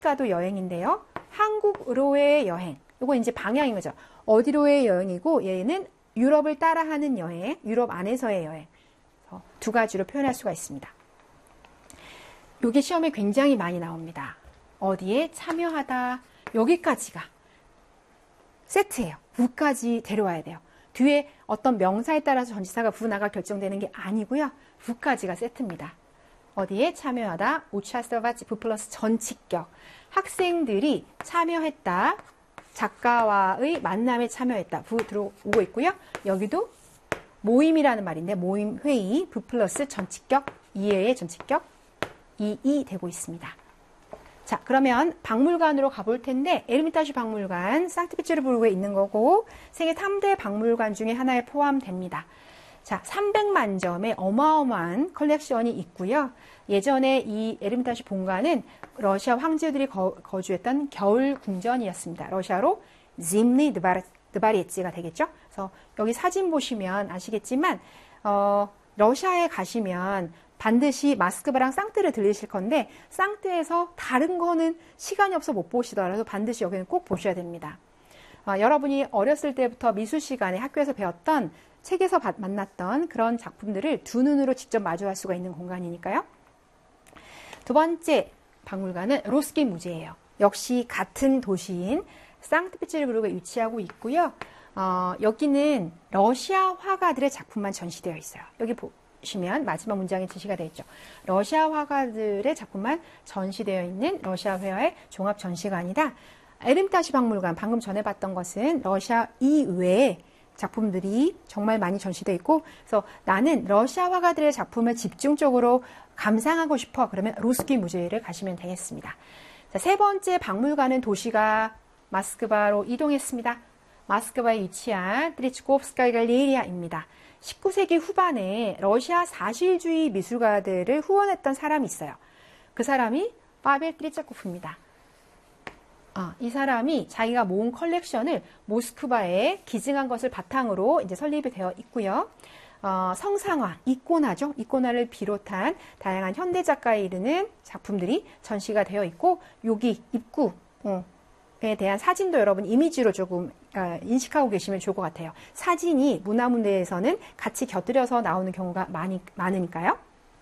가도 여행인데요. 한국으로의 여행. 이거 이제 방향인 거죠. 어디로의 여행이고 얘는 유럽을 따라하는 여행, 유럽 안에서의 여행. 두 가지로 표현할 수가 있습니다. 이게 시험에 굉장히 많이 나옵니다. 어디에 참여하다. 여기까지가 세트예요. 부까지 데려와야 돼요. 뒤에 어떤 명사에 따라서 전치사가 부나가 결정되는 게 아니고요. 부까지가 세트입니다. 어디에 참여하다. 우차스토바치 부 플러스 전치격. 학생들이 참여했다. 작가와의 만남에 참여했다. 부 들어오고 있고요. 여기도 모임이라는 말인데 모임 회의 부 플러스 전치격 이해의 전치격 이 되고 있습니다. 자, 그러면 박물관으로 가볼 텐데 에르미타주 박물관 상트페테르부르크에 있는 거고 세계 3대 박물관 중에 하나에 포함됩니다. 자, 300만 점의 어마어마한 컬렉션이 있고요. 예전에 이 에르미타주 본관은 러시아 황제들이 거주했던 겨울 궁전이었습니다. 러시아로 짐니 드바리에츠가 되겠죠. 그래서 여기 사진 보시면 아시겠지만 러시아에 가시면 반드시 마스크바랑 상트를 들리실 건데 상트에서 다른 거는 시간이 없어 못 보시더라도 반드시 여기는 꼭 보셔야 됩니다. 여러분이 어렸을 때부터 미술 시간에 학교에서 배웠던 책에서 만났던 그런 작품들을 두 눈으로 직접 마주할 수가 있는 공간이니까요. 두 번째 박물관은 로스키 무제예요. 역시 같은 도시인 상트페테르부르크에 위치하고 있고요. 여기는 러시아 화가들의 작품만 전시되어 있어요. 여기 보시면 마지막 문장에 제시가 되어 있죠. 러시아 화가들의 작품만 전시되어 있는 러시아 회화의 종합 전시관이다. 에르미타주 박물관 방금 전에 봤던 것은 러시아 이외의 작품들이 정말 많이 전시되어 있고 그래서 나는 러시아 화가들의 작품을 집중적으로 감상하고 싶어 그러면 로스키 무제를 가시면 되겠습니다. 자, 세 번째 박물관은 도시가 모스크바로 이동했습니다. 모스크바에 위치한 트리츠코프스카이 갈레리아입니다. 19세기 후반에 러시아 사실주의 미술가들을 후원했던 사람이 있어요. 그 사람이 파벨 트리차코프입니다. 이 사람이 자기가 모은 컬렉션을 모스크바에 기증한 것을 바탕으로 이제 설립이 되어 있고요. 성상화, 이코나죠. 이코나를 비롯한 다양한 현대 작가에 이르는 작품들이 전시가 되어 있고 여기 입구에 대한 사진도 여러분 이미지로 조금 인식하고 계시면 좋을 것 같아요. 사진이 문화문대에서는 같이 곁들여서 나오는 경우가 많으니까요.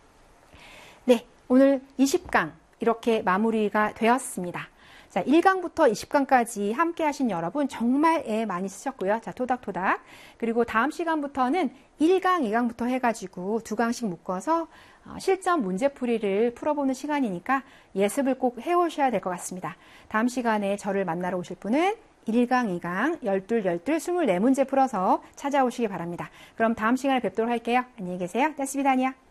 네, 오늘 20강 이렇게 마무리가 되었습니다. 자, 1강부터 20강까지 함께 하신 여러분 정말 애 많이 쓰셨고요. 자, 토닥토닥. 그리고 다음 시간부터는 1강, 2강부터 해가지고 두 강씩 묶어서 실전 문제풀이를 풀어보는 시간이니까 예습을 꼭 해오셔야 될 것 같습니다. 다음 시간에 저를 만나러 오실 분은 1강, 2강, 12, 24문제 풀어서 찾아오시기 바랍니다. 그럼 다음 시간에 뵙도록 할게요. 안녕히 계세요. 떼스비다니야.